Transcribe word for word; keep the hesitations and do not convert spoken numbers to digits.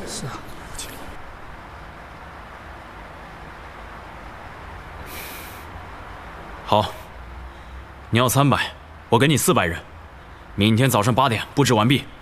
是啊。 好，你要三百，我给你四百人，明天早上八点布置完毕。